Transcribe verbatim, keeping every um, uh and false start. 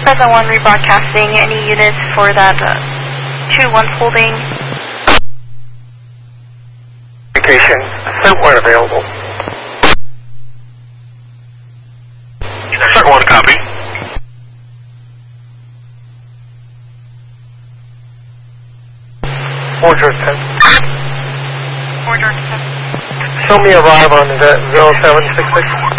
Present one rebroadcasting. Any units for that uh, two one holding? Communication, cert one available. Cert one, copy. four George ten. four George ten. Show me arrive on the zero seven six six.